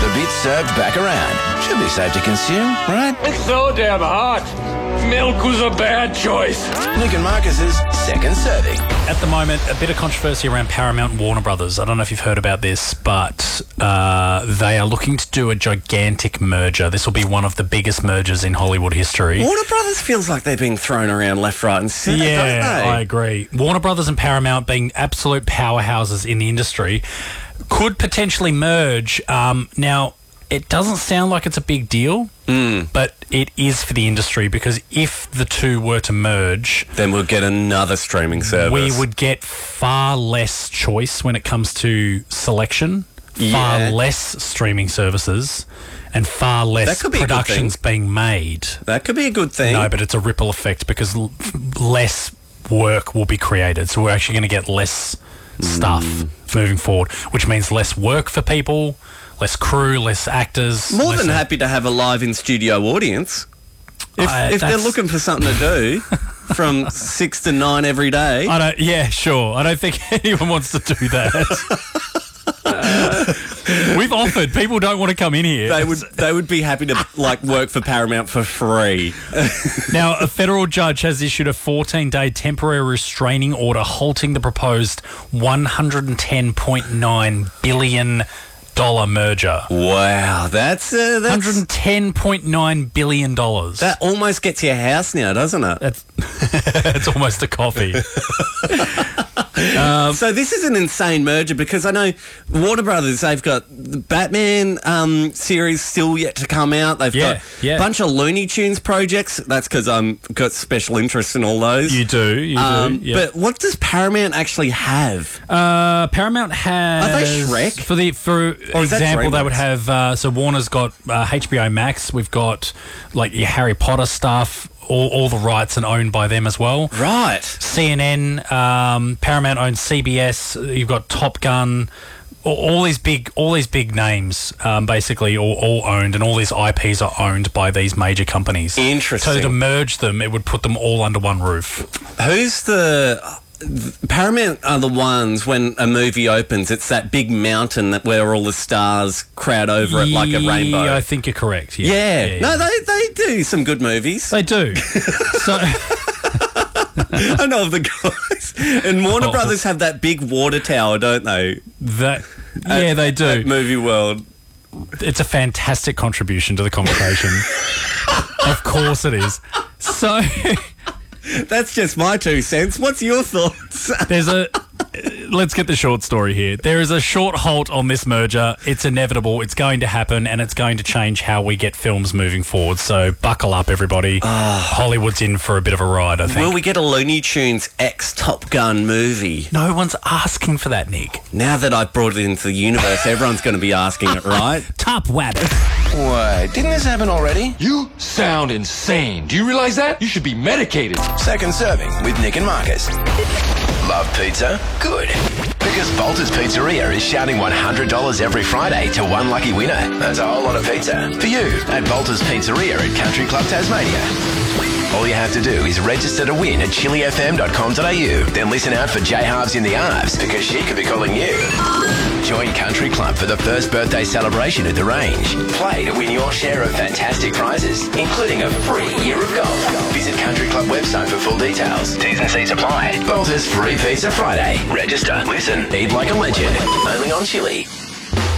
The bits served back around. Should be safe to consume, right? It's so damn hot. Milk was a bad choice. Nick and Marcus's second serving. At the moment, a bit of controversy around Paramount and Warner Brothers. I don't know if you've heard about this, but they are looking to do a gigantic merger. This will be one of the biggest mergers in Hollywood history. Warner Brothers feels like they're being thrown around left, right and centre, don't Yeah, they? I agree. Warner Brothers and Paramount being absolute powerhouses in the industry could potentially merge. Now, it doesn't sound like it's a big deal, but it is for the industry, because if the two were to merge, Then we'll get another streaming service. we would get far less choice when it comes to selection, Yeah. far less streaming services, and far That less could be a good productions being made. That could be a good thing. No, but it's a ripple effect, because less work will be created. So we're actually going to get less stuff moving forward, which means less work for people, less crew, less actors. More than less- happy to have a live in-studio audience. If they're that's- looking for something to do from 6 to 9 every day. Yeah, sure. I don't think anyone wants to do that. We've offered. People don't want to come in here. They would be happy to work for Paramount for free. Now, a federal judge has issued a 14-day temporary restraining order halting the proposed $110.9 billion merger. Wow, that's $110.9 billion. that almost gets you a house now, doesn't it? It's almost a coffee. So this is an insane merger, because I know Warner Brothers, they've got the Batman series still yet to come out. They've got a bunch of Looney Tunes projects. That's because I've got special interest in all those. You do. Yeah. But what does Paramount actually have? Paramount has... Are they Shrek? For Or is that example, they would DreamWorks? have... so Warner's got HBO Max. We've got your Harry Potter stuff. All the rights and owned by them as well. Right. CNN, Paramount owns CBS. You've got Top Gun. All these big names, basically, all owned, and all these IPs are owned by these major companies. Interesting. So to merge them, it would put them all under one roof. Who's the... Paramount are the ones, when a movie opens, it's that big mountain where all the stars crowd over it like a rainbow. I think you're correct. Yeah. No, they do some good movies. They do. So... I know of the guys. And Warner Brothers have that big water tower, don't they? They do. At Movie World. It's a fantastic contribution to the conversation. Of course it is. So... That's just my 2 cents. What's your thoughts? Let's get the short story here. There is a short halt on this merger. It's inevitable. It's going to happen, and it's going to change how we get films moving forward. So buckle up, everybody. Hollywood's in for a bit of a ride, I think. Will we get a Looney Tunes X Top Gun movie? No one's asking for that, Nick. Now that I've brought it into the universe, everyone's going to be asking it, right? Top wabbit. Wait, didn't this happen already? You sound insane. Do you realize that? You should be medicated. Second serving with Nick and Marcus. Love pizza? Good. Because Bolter's Pizzeria is shouting $100 every Friday to one lucky winner. That's a whole lot of pizza. For you at Bolter's Pizzeria at Country Club Tasmania. All you have to do is register to win at chilifm.com.au. Then listen out for J Halves in the Arves, because she could be calling you. Join Country Club for the first birthday celebration at the range. Play to win your share of fantastic prizes, including a free year of golf. Visit Country Club website for full details. T's and C's apply. Bolter's Free Pizza Friday. Register, listen, eat like a legend. Only on Chili.